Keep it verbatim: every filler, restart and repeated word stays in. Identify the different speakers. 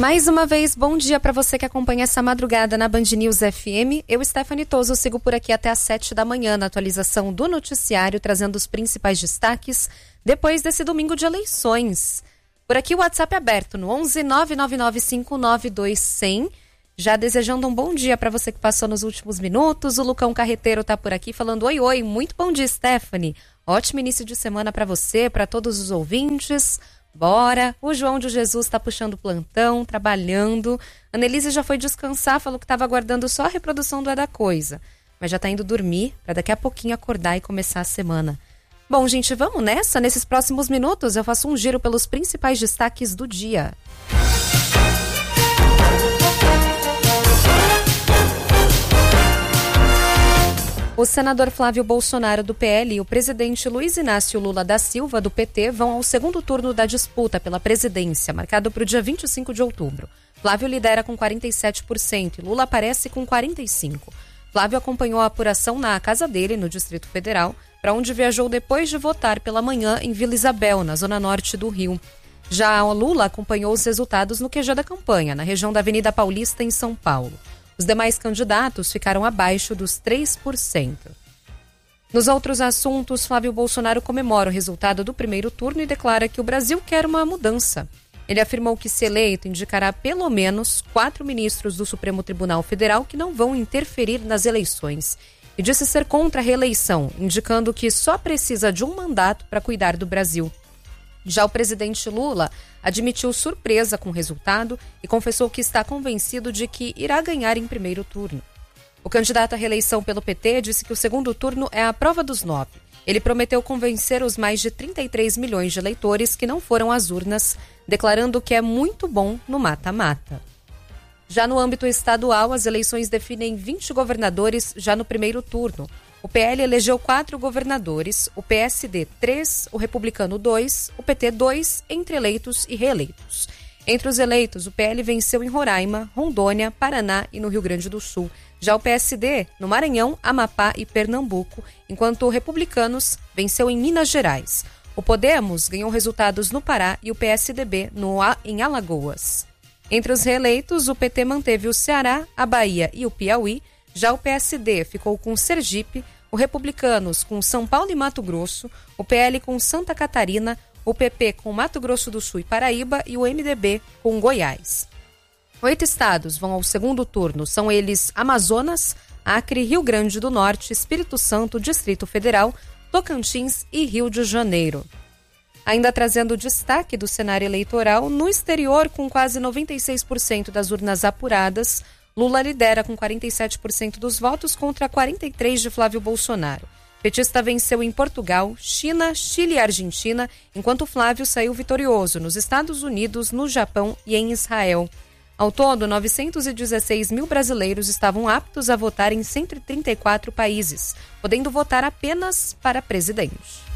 Speaker 1: Mais uma vez, bom dia para você que acompanha essa madrugada na Band News F M. Eu, Stephanie Toso, sigo por aqui até às sete da manhã na atualização do noticiário, trazendo os principais destaques depois desse domingo de eleições. Por aqui o WhatsApp aberto no onze nove nove nove cinco nove dois zero zero. Já desejando um bom dia para você que passou nos últimos minutos. O Lucão Carreteiro tá por aqui falando oi, oi, muito bom dia, Stephanie. Ótimo início de semana para você, para todos os ouvintes. Bora. O João de Jesus está puxando plantão, trabalhando. A Annelise já foi descansar, falou que estava aguardando só a reprodução do É da Coisa. Mas já está indo dormir para daqui a pouquinho acordar e começar a semana. Bom, gente, vamos nessa? Nesses próximos minutos eu faço um giro pelos principais destaques do dia. O senador Flávio Bolsonaro, do P L, e o presidente Luiz Inácio Lula da Silva, do P T, vão ao segundo turno da disputa pela presidência, marcado para o dia vinte e cinco de outubro. Flávio lidera com quarenta e sete por cento e Lula aparece com quarenta e cinco por cento. Flávio acompanhou a apuração na casa dele, no Distrito Federal, para onde viajou depois de votar pela manhã em Vila Isabel, na zona norte do Rio. Já o Lula acompanhou os resultados no Q G da campanha, na região da Avenida Paulista, em São Paulo. Os demais candidatos ficaram abaixo dos três por cento. Nos outros assuntos, Flávio Bolsonaro comemora o resultado do primeiro turno e declara que o Brasil quer uma mudança. Ele afirmou que, se eleito, indicará pelo menos quatro ministros do Supremo Tribunal Federal que não vão interferir nas eleições. E disse ser contra a reeleição, indicando que só precisa de um mandato para cuidar do Brasil. Já o presidente Lula admitiu surpresa com o resultado e confessou que está convencido de que irá ganhar em primeiro turno. O candidato à reeleição pelo P T disse que o segundo turno é a prova dos nove. Ele prometeu convencer os mais de trinta e três milhões de eleitores que não foram às urnas, declarando que é muito bom no mata-mata. Já no âmbito estadual, as eleições definem vinte governadores já no primeiro turno. O P L elegeu quatro governadores, o P S D três, o Republicano dois, o P T dois, entre eleitos e reeleitos. Entre os eleitos, o P L venceu em Roraima, Rondônia, Paraná e no Rio Grande do Sul. Já o P S D no Maranhão, Amapá e Pernambuco, enquanto o Republicanos venceu em Minas Gerais. O Podemos ganhou resultados no Pará e o P S D B no, em Alagoas. Entre os reeleitos, o P T manteve o Ceará, a Bahia e o Piauí. Já o P S D ficou com Sergipe, o Republicanos com São Paulo e Mato Grosso, o P L com Santa Catarina, o P P com Mato Grosso do Sul e Paraíba e o M D B com Goiás. Oito estados vão ao segundo turno, são eles Amazonas, Acre, Rio Grande do Norte, Espírito Santo, Distrito Federal, Tocantins e Rio de Janeiro. Ainda trazendo destaque do cenário eleitoral, no exterior, com quase noventa e seis por cento das urnas apuradas, Lula lidera com quarenta e sete por cento dos votos contra quarenta e três por cento de Flávio Bolsonaro. Petista venceu em Portugal, China, Chile e Argentina, enquanto Flávio saiu vitorioso nos Estados Unidos, no Japão e em Israel. Ao todo, novecentos e dezesseis mil brasileiros estavam aptos a votar em cento e trinta e quatro países, podendo votar apenas para presidente.